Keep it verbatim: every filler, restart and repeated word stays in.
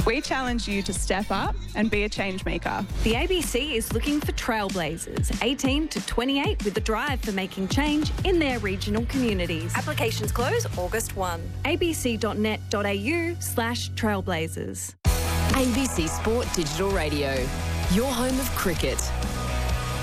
We challenge you to step up and be a change maker. The A B C is looking for trailblazers, eighteen to twenty-eight, with a drive for making change in their regional communities. Applications close August first. a b c dot net dot a u slash trailblazers. A B C Sport Digital Radio, your home of cricket.